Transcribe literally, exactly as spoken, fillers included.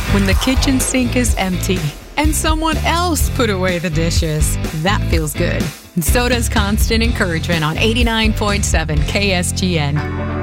When the kitchen sink is empty and someone else put away the dishes, that feels good. And so does constant encouragement on eighty-nine point seven K S G N.